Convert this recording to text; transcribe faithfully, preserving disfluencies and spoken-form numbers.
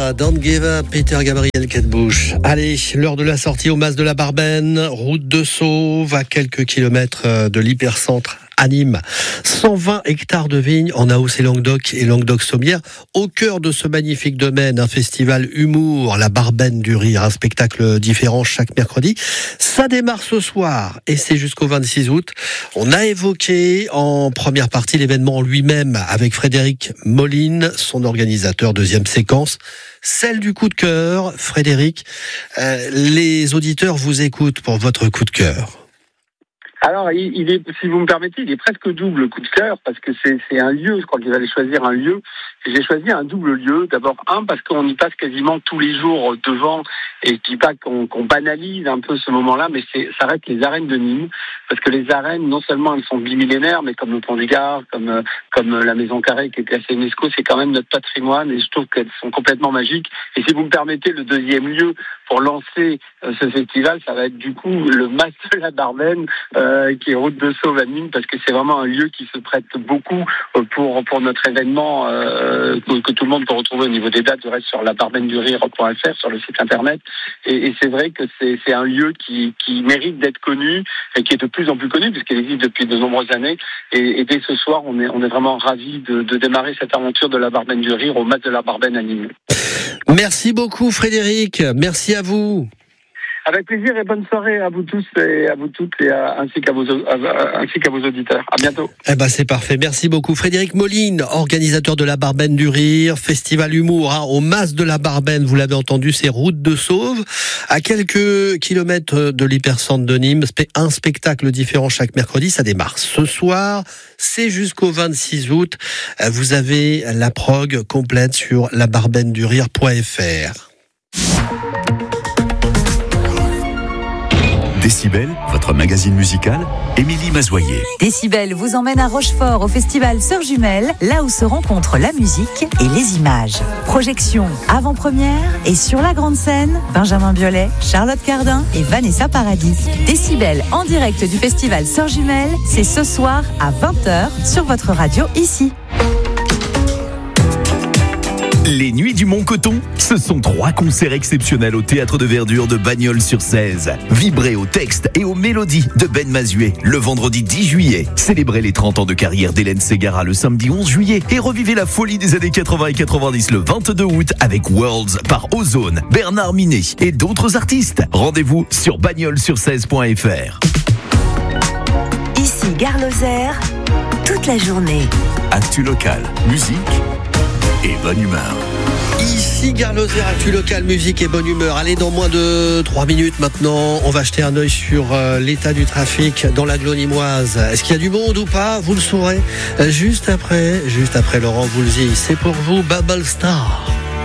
Cher, Don't Give Up, Peter Gabriel, Kate Bush. Allez, l'heure de la sortie au Mas de la Barben, route de Sauve, à quelques kilomètres de l'hypercentre à Nîmes. cent vingt hectares de vignes en A O C Languedoc et Languedoc-Sommière. Au cœur de ce magnifique domaine, un festival humour, la Barbenne du Rire, un spectacle différent chaque mercredi. Ça démarre ce soir et c'est jusqu'au vingt-six août. On a évoqué en première partie l'événement lui-même avec Frédéric Moline, son organisateur. Deuxième séquence, celle du coup de cœur. Frédéric, euh, les auditeurs vous écoutent pour votre coup de cœur. Alors, il, il est, si vous me permettez, il est presque double coup de cœur parce que c'est, c'est un lieu. Je crois qu'il allait choisir un lieu. Et j'ai choisi un double lieu. D'abord, un, parce qu'on y passe quasiment tous les jours devant. Et je dis pas qu'on, qu'on banalise un peu ce moment-là, mais c'est, ça reste les arènes de Nîmes. Parce que les arènes, non seulement elles sont bimillénaires, mais comme le Pont du Gard, comme, comme la Maison Carrée qui est classée UNESCO, c'est quand même notre patrimoine. Et je trouve qu'elles sont complètement magiques. Et si vous me permettez, le deuxième lieu pour lancer euh, ce festival, ça va être du coup le Mas de la Barbenne, euh, qui est route de Sauve à Nîmes, parce que c'est vraiment un lieu qui se prête beaucoup pour pour notre événement euh, que, que tout le monde peut retrouver au niveau des dates. Je reste sur la barben du rire point f r sur le site internet. Et, et c'est vrai que c'est, c'est un lieu qui, qui mérite d'être connu et qui est de plus en plus connu puisqu'il existe depuis de nombreuses années. Et, et dès ce soir, on est on est vraiment ravis de, de démarrer cette aventure de la Barbenne du Rire au Mas de la Barbenne à Nîmes. Merci beaucoup Frédéric. Merci à vous. Avec plaisir et bonne soirée à vous tous et à vous toutes et à, ainsi qu'à vos à, ainsi qu'à vos auditeurs. À bientôt. Eh ben c'est parfait. Merci beaucoup Frédéric Moline, organisateur de la Barbenne du Rire, festival humour hein, au Mas de la Barbenne. Vous l'avez entendu, c'est route de Sauve, à quelques kilomètres de l'hypercentre de Nîmes. Un spectacle différent chaque mercredi. Ça démarre ce soir. C'est jusqu'au vingt-six août. Vous avez la prog complète sur la barben du rire point f r. Décibel, votre magazine musical, Émilie Mazoyer. Décibel vous emmène à Rochefort au festival Sœurs Jumelles, là où se rencontrent la musique et les images. Projection avant-première et sur la grande scène, Benjamin Biolay, Charlotte Cardin et Vanessa Paradis. Décibel en direct du festival Sœurs Jumelles, c'est ce soir à vingt heures sur votre radio ici. Les Nuits du Mont-Coton, ce sont trois concerts exceptionnels au Théâtre de Verdure de Bagnols-sur-Cèze. Vibrez aux textes et aux mélodies de Ben Mazuet le vendredi dix juillet. Célébrez les trente ans de carrière d'Hélène Ségara le samedi onze juillet et revivez la folie des années quatre-vingts et quatre-vingt-dix le vingt-deux août avec Worlds par Ozone, Bernard Minet et d'autres artistes. Rendez-vous sur bagnols sur cèze point f r. Ici Gare Lozère, toute la journée. Actu local, musique et bonne humeur. Ici Gare Lozère, actu local, musique et bonne humeur. Allez, dans moins de trois minutes maintenant, on va jeter un œil sur euh, l'état du trafic dans l'agglo nîmoise. Est-ce qu'il y a du monde ou pas? Vous le saurez juste après, juste après Laurent Voulzy. C'est pour vous, Bubble Star.